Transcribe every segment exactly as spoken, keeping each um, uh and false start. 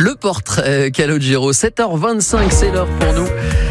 Le portrait Calogero, sept heures vingt-cinq, c'est l'heure pour nous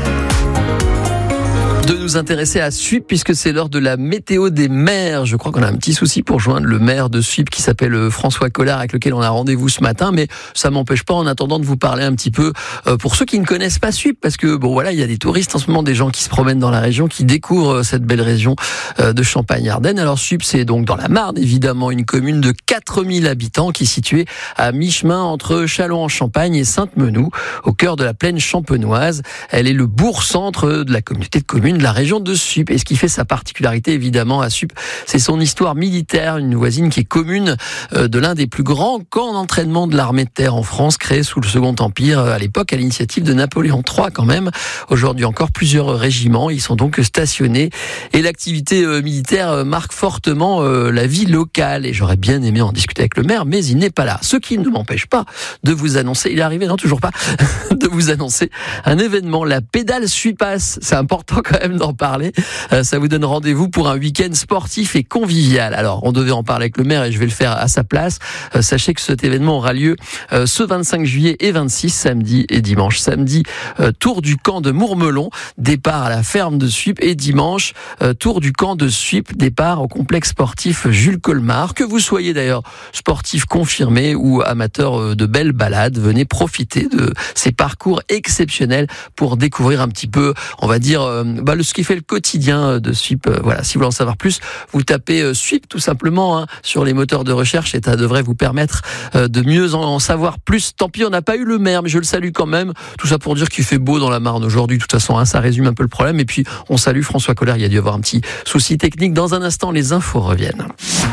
de nous intéresser à Suippes puisque c'est l'heure de la météo des mers. Je crois qu'on a un petit souci pour joindre le maire de Suippes qui s'appelle François Collard avec lequel on a rendez-vous ce matin, mais ça m'empêche pas en attendant de vous parler un petit peu euh, pour ceux qui ne connaissent pas Suippes, parce que bon voilà, il y a des touristes en ce moment, des gens qui se promènent dans la région, qui découvrent cette belle région euh, de Champagne-Ardenne. Alors Suippes, c'est donc dans la Marne, évidemment, une commune de quatre mille habitants qui est située à mi-chemin entre Châlons-en-Champagne et Sainte-Menou, au cœur de la plaine champenoise. Elle est le bourg-centre de la communauté de communes de la région de Suippes. Et ce qui fait sa particularité, évidemment, à Suippes, c'est son histoire militaire, une voisine qui est commune de l'un des plus grands camps d'entraînement de l'armée de terre en France, créé sous le Second Empire, à l'époque, à l'initiative de Napoléon trois, quand même. Aujourd'hui encore, plusieurs régiments, ils sont donc stationnés. Et l'activité militaire marque fortement la vie locale. Et j'aurais bien aimé en discuter avec le maire, mais il n'est pas là. Ce qui ne m'empêche pas de vous annoncer, il est arrivé, non, toujours pas, de vous annoncer un événement, la pédale Suippasse. C'est important quand même d'en parler. Euh, ça vous donne rendez-vous pour un week-end sportif et convivial. Alors, on devait en parler avec le maire et je vais le faire à sa place. Euh, sachez que cet événement aura lieu euh, ce vingt-cinq juillet et vingt-six, samedi et dimanche. Samedi, euh, tour du camp de Mourmelon, départ à la ferme de Suippes, et dimanche, euh, tour du camp de Suippes, départ au complexe sportif Jules Colmar. Que vous soyez d'ailleurs sportif confirmé ou amateur euh, de belles balades, venez profiter de ces parcours exceptionnels pour découvrir un petit peu, on va dire, euh, bah, le, ce qui fait le quotidien de Suippes. Euh, voilà, si vous voulez en savoir plus, vous tapez euh, Suippes tout simplement hein, sur les moteurs de recherche et ça devrait vous permettre euh, de mieux en, en savoir plus. Tant pis, on n'a pas eu le maire, mais je le salue quand même. Tout ça pour dire qu'il fait beau dans la Marne aujourd'hui. De toute façon, hein, ça résume un peu le problème. Et puis, on salue François Collard. Il y a dû avoir un petit souci technique. Dans un instant, les infos reviennent.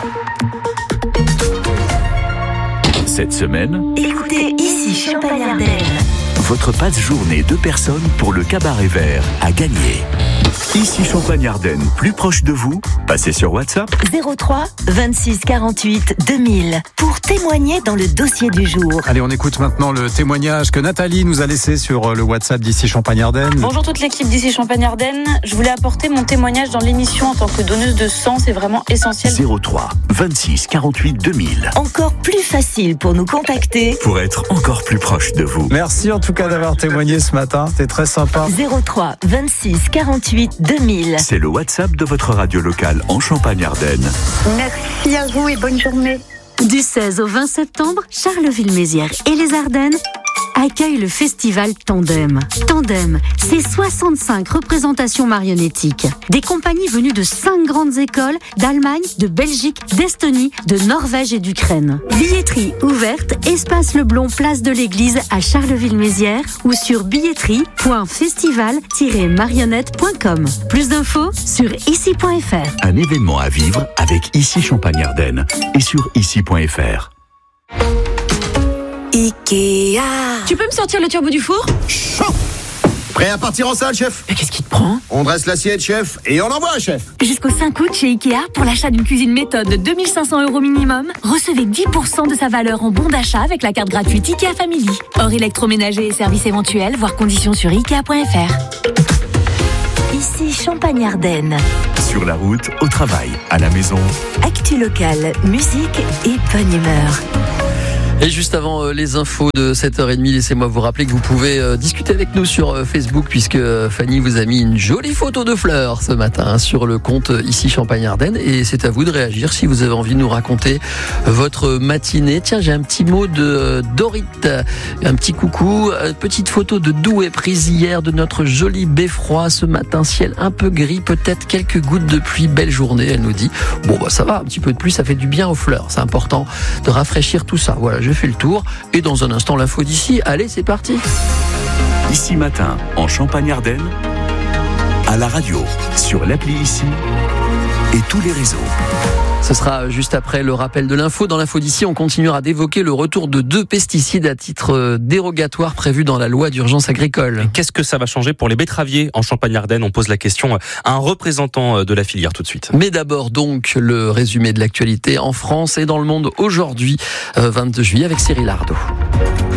Cette semaine, écoutez ici Champagne-Ardenne. Votre passe journée deux personnes pour le cabaret vert à gagner. Ici Champagne-Ardenne, plus proche de vous, passez sur WhatsApp zéro trois vingt-six quarante-huit deux mille pour témoigner dans le dossier du jour. Allez, on écoute maintenant le témoignage que Nathalie nous a laissé sur le WhatsApp d'Ici Champagne-Ardenne. Bonjour toute l'équipe d'Ici Champagne-Ardenne. Je voulais apporter mon témoignage dans l'émission en tant que donneuse de sang, c'est vraiment essentiel. zéro trois vingt-six quarante-huit deux mille. Encore plus facile pour nous contacter. Pour être encore plus proche de vous. Merci en tout cas d'avoir témoigné ce matin, c'est très sympa. zéro trois vingt-six quarante-huit deux mille. C'est le WhatsApp de votre radio locale en Champagne-Ardenne. Merci à vous et bonne journée. Du seize au vingt septembre, Charleville-Mézières et les Ardennes accueillent le festival Tandem. Tandem, c'est soixante-cinq représentations marionnettiques. Des compagnies venues de cinq grandes écoles d'Allemagne, de Belgique, d'Estonie, de Norvège et d'Ukraine. Billetterie ouverte, espace Leblon, place de l'église à Charleville-Mézières ou sur billetterie point festival tiret marionnette point com. Plus d'infos sur ici point f r. Un événement à vivre avec Ici Champagne-Ardenne et sur ici point f r. Ikea. Tu peux me sortir le turbo du four ? Chaud. Prêt à partir en salle, chef ? Mais qu'est-ce qui te prend ? On dresse l'assiette, chef, et on envoie, chef. Jusqu'au cinq août chez Ikea, pour l'achat d'une cuisine méthode de deux mille cinq cents euros minimum, recevez dix pour cent de sa valeur en bon d'achat avec la carte gratuite Ikea Family. Hors électroménager et services éventuels, voire conditions sur ikea point f r. Ici Champagne-Ardenne. Sur la route, au travail, à la maison. Actu locale, musique et bonne humeur. Et juste avant euh, les infos de sept heures trente, laissez-moi vous rappeler que vous pouvez euh, discuter avec nous sur euh, Facebook puisque euh, Fanny vous a mis une jolie photo de fleurs ce matin hein, sur le compte euh, Ici Champagne-Ardenne et c'est à vous de réagir si vous avez envie de nous raconter euh, votre matinée. Tiens, j'ai un petit mot de euh, Dorit, un petit coucou, euh, petite photo de Douai prise hier de notre joli beffroi ce matin, ciel un peu gris, peut-être quelques gouttes de pluie, belle journée, elle nous dit. Bon bah ça va, un petit peu de pluie, ça fait du bien aux fleurs, c'est important de rafraîchir tout ça. Voilà, je fais le tour et dans un instant l'info d'ici. Allez, c'est parti. Ici matin en Champagne-Ardenne, à la radio, sur l'appli Ici et tous les réseaux. Ce sera juste après le rappel de l'info. Dans l'info d'ici, on continuera d'évoquer le retour de deux pesticides à titre dérogatoire prévus dans la loi d'urgence agricole. Qu'est-ce que ça va changer pour les betteraviers en Champagne-Ardenne ? On pose la question à un représentant de la filière tout de suite. Mais d'abord donc le résumé de l'actualité en France et dans le monde aujourd'hui, vingt-deux juillet avec Cyril Ardo.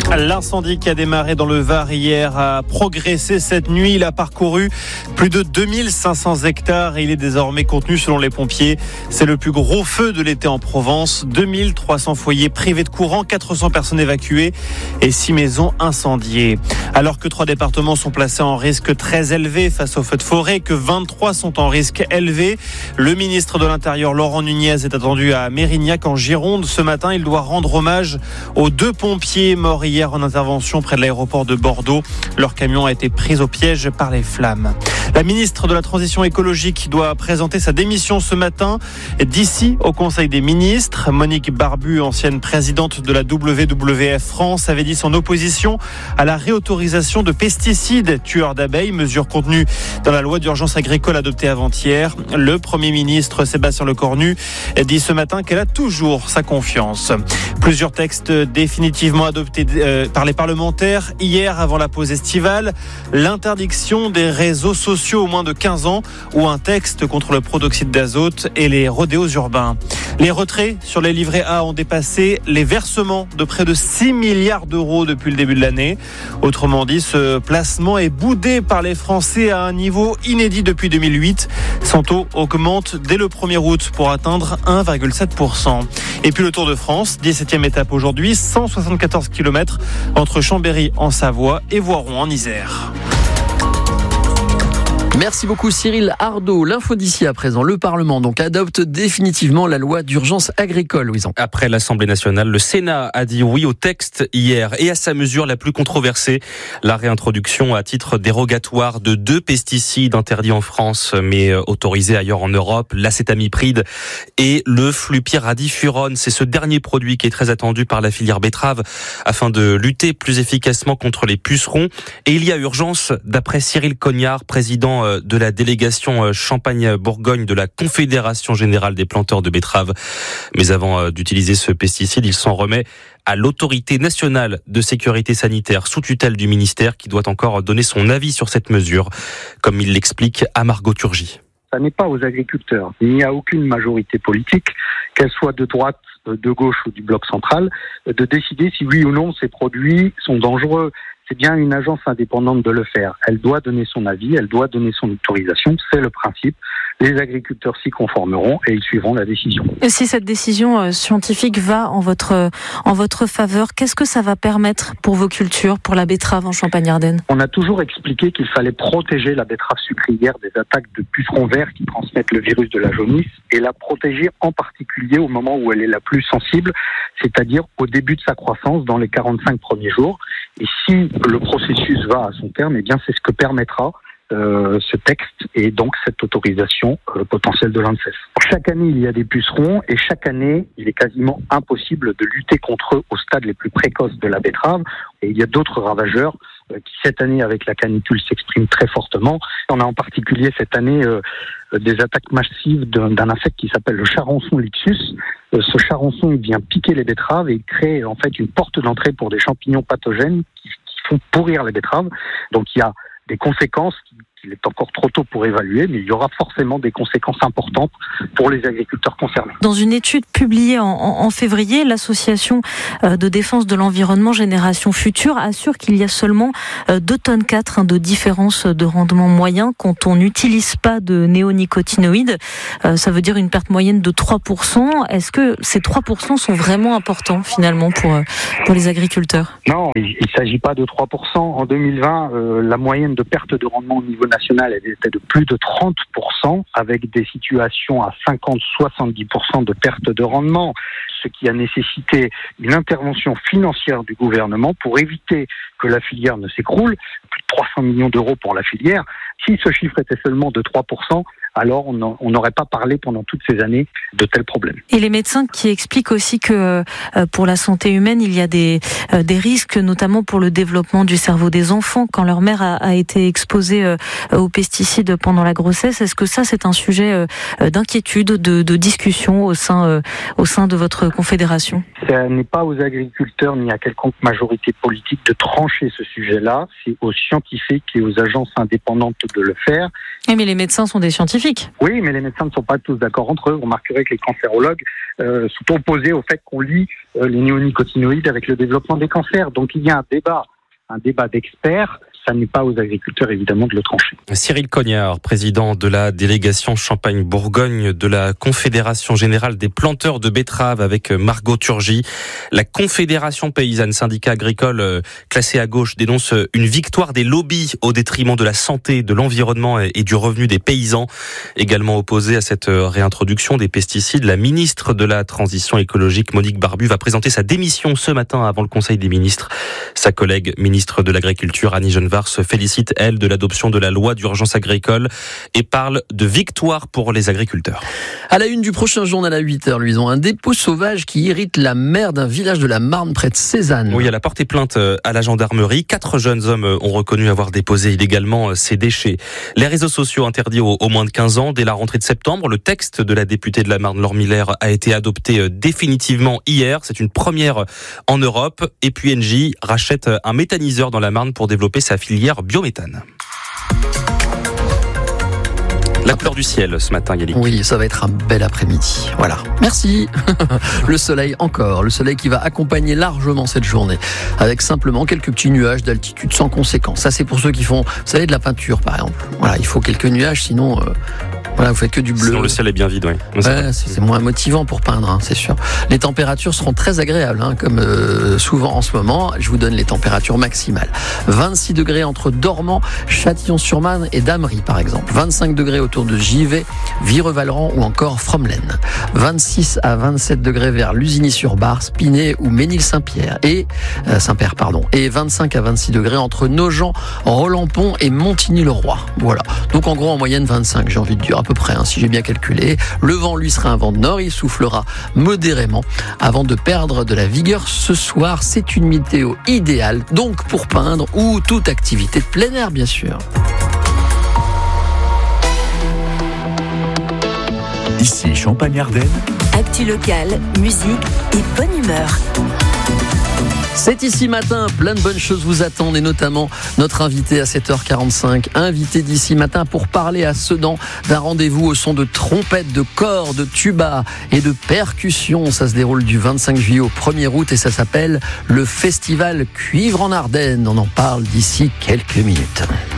L'incendie qui a démarré dans le Var hier a progressé cette nuit. Il a parcouru plus de deux mille cinq cents hectares et il est désormais contenu selon les pompiers. C'est le plus gros feu de l'été en Provence. deux mille trois cents foyers privés de courant, quatre cents personnes évacuées et six maisons incendiées. Alors que trois départements sont placés en risque très élevé face aux feux de forêt, que vingt-trois sont en risque élevé, le ministre de l'Intérieur Laurent Nunez est attendu à Mérignac en Gironde. Ce matin, il doit rendre hommage aux deux pompiers morts hier en intervention près de l'aéroport de Bordeaux. Leur camion a été pris au piège par les flammes. La ministre de la Transition écologique doit présenter sa démission ce matin d'ici au Conseil des ministres. Monique Barbu, ancienne présidente de la W W F France, avait dit son opposition à la réautorisation de pesticides tueurs d'abeilles, mesure contenue dans la loi d'urgence agricole adoptée avant-hier. Le Premier ministre Sébastien Lecornu dit ce matin qu'elle a toujours sa confiance. Plusieurs textes définitivement adoptés euh, par les parlementaires hier avant la pause estivale. L'interdiction des réseaux sociaux aux moins de quinze ans ou un texte contre le protoxyde d'azote et les rodéos urbains. Les retraits sur les livrets A ont dépassé les versements de près de six milliards d'euros depuis le début de l'année. Autrement dit, ce placement est boudé par les Français à un niveau inédit depuis deux mille huit. Son taux augmente dès le premier août pour atteindre un virgule sept pour cent. Et puis le Tour de France, dix-septième étape aujourd'hui, cent soixante-quatorze kilomètres entre Chambéry en Savoie et Voiron en Isère. Merci beaucoup Cyril Ardo. L'info d'ici à présent. Le Parlement donc adopte définitivement la loi d'urgence agricole, Louison. Après l'Assemblée nationale, le Sénat a dit oui au texte hier et à sa mesure la plus controversée, la réintroduction à titre dérogatoire de deux pesticides interdits en France mais autorisés ailleurs en Europe, l'acétamipride et le flupyradifurone. C'est ce dernier produit qui est très attendu par la filière betterave afin de lutter plus efficacement contre les pucerons. Et il y a urgence, d'après Cyril Cognard, président de la délégation Champagne-Bourgogne de la Confédération Générale des Planteurs de Betteraves. Mais avant d'utiliser ce pesticide, il s'en remet à l'autorité nationale de sécurité sanitaire sous tutelle du ministère qui doit encore donner son avis sur cette mesure, comme il l'explique à Margot Turgy. Ça n'est pas aux agriculteurs. Il n'y a aucune majorité politique, qu'elle soit de droite, de gauche ou du bloc central, de décider si oui ou non ces produits sont dangereux. C'est bien une agence indépendante de le faire. Elle doit donner son avis, elle doit donner son autorisation, c'est le principe. Les agriculteurs s'y conformeront et ils suivront la décision. Et si cette décision scientifique va en votre, en votre faveur, qu'est-ce que ça va permettre pour vos cultures, pour la betterave en Champagne-Ardenne ? On a toujours expliqué qu'il fallait protéger la betterave sucrière des attaques de pucerons verts qui transmettent le virus de la jaunisse et la protéger en particulier au moment où elle est la plus sensible, c'est-à-dire au début de sa croissance dans les quarante-cinq premiers jours. Et si le processus va à son terme, eh bien c'est ce que permettra euh, ce texte et donc cette autorisation euh, potentielle de l'ANSES. Chaque année, il y a des pucerons et chaque année, il est quasiment impossible de lutter contre eux au stade les plus précoces de la betterave. Et il y a d'autres ravageurs euh, qui, cette année, avec la canicule, s'expriment très fortement. On a en particulier cette année euh, des attaques massives d'un, d'un insecte qui s'appelle le charançon lixus. Euh, ce charançon, il vient piquer les betteraves et il crée en fait une porte d'entrée pour des champignons pathogènes qui, qui font pourrir les betteraves. Donc il y a des conséquences qu'il est encore trop tôt pour évaluer, mais il y aura forcément des conséquences importantes pour les agriculteurs concernés. Dans une étude publiée en, en, en février, l'association de défense de l'environnement Génération Future assure qu'il y a seulement deux tonnes quatre de différence de rendement moyen quand on n'utilise pas de néonicotinoïdes. Ça veut dire une perte moyenne de trois pour cent. Est-ce que ces trois pour cent sont vraiment importants finalement pour, pour les agriculteurs ? Non, il ne s'agit pas de trois pour cent. En deux mille vingt, euh, la moyenne de perte de rendement au niveau national elle était de plus de trente pour cent, avec des situations à cinquante à soixante-dix pour cent de perte de rendement, ce qui a nécessité une intervention financière du gouvernement pour éviter que la filière ne s'écroule. Plus de trois cents millions d'euros pour la filière. Si ce chiffre était seulement de trois pour cent, alors on n'aurait pas parlé pendant toutes ces années de tels problèmes. Et les médecins qui expliquent aussi que euh, pour la santé humaine, il y a des, euh, des risques, notamment pour le développement du cerveau des enfants, quand leur mère a, a été exposée euh, aux pesticides pendant la grossesse. Est-ce que ça, c'est un sujet euh, d'inquiétude, de, de discussion au sein, euh, au sein de votre confédération ? Ce n'est pas aux agriculteurs ni à quelconque majorité politique de trancher ce sujet-là. C'est aux scientifiques et aux agences indépendantes de le faire. Oui, mais les médecins sont des scientifiques. scientifique. Oui, mais les médecins ne sont pas tous d'accord entre eux. Vous remarquerez que les cancérologues euh, sont opposés au fait qu'on lie euh, les néonicotinoïdes avec le développement des cancers. Donc il y a un débat, un débat d'experts. Ça n'est pas aux agriculteurs, évidemment, de le trancher. Cyril Cognard, président de la délégation Champagne-Bourgogne de la Confédération Générale des Planteurs de Betteraves avec Margot Turgy. La Confédération Paysanne, syndicat agricole classé à gauche, dénonce une victoire des lobbies au détriment de la santé, de l'environnement et du revenu des paysans. Également opposée à cette réintroduction des pesticides, la ministre de la Transition écologique, Monique Barbu, va présenter sa démission ce matin avant le Conseil des ministres. Sa collègue ministre de l'Agriculture, Annie Genevard, se félicite, elle, de l'adoption de la loi d'urgence agricole et parle de victoire pour les agriculteurs. À la une du prochain journal à huit heures, Luison, un dépôt sauvage qui irrite la mer d'un village de la Marne près de Cézanne. Oui, elle a porté plainte à la gendarmerie. Quatre jeunes hommes ont reconnu avoir déposé illégalement ces déchets. Les réseaux sociaux interdits aux, aux moins de quinze ans. Dès la rentrée de septembre, le texte de la députée de la Marne, Laure Miller, a été adopté définitivement hier. C'est une première en Europe. Et puis Engie rachète un méthaniseur dans la Marne pour développer sa filière biométhane. La couleur du ciel ce matin, Yannick. Oui, ça va être un bel après-midi. Voilà. Merci. Le soleil encore. Le soleil qui va accompagner largement cette journée. Avec simplement quelques petits nuages d'altitude sans conséquence. Ça, c'est pour ceux qui font, vous savez, de la peinture, par exemple. Voilà, il faut quelques nuages, sinon... Euh Voilà, vous faites que du bleu. Sinon le ciel est bien vide, oui. Ouais, c'est moins motivant pour peindre, hein, c'est sûr. Les températures seront très agréables, hein, comme euh, souvent en ce moment. Je vous donne les températures maximales. vingt-six degrés entre Dormans, Châtillon-sur-Marne et Damery, par exemple. vingt-cinq degrés autour de Givet, Virevalran ou encore Fromelaine. vingt-six à vingt-sept degrés vers Lusigny-sur-Bar, Spinay ou Ménil-Saint-Pierre et euh, Saint-Père, pardon. Et vingt-cinq à vingt-six degrés entre Nogent, Roland-Pont et Montigny-le-Roi. Voilà. Donc en gros en moyenne vingt-cinq, j'ai envie de dire. À peu près, hein, si j'ai bien calculé. Le vent, lui, sera un vent de nord. Il soufflera modérément avant de perdre de la vigueur ce soir. C'est une météo idéale, donc pour peindre ou toute activité de plein air, bien sûr. Ici, Champagne-Ardenne. Actu locale, musique et bonne humeur. C'est ici matin, plein de bonnes choses vous attendent et notamment notre invité à sept heures quarante-cinq, invité d'ici matin pour parler à Sedan d'un rendez-vous au son de trompettes, de corps, de tuba et de percussions. Ça se déroule du vingt-cinq juillet au premier août et ça s'appelle le Festival Cuivre en Ardennes. On en parle d'ici quelques minutes.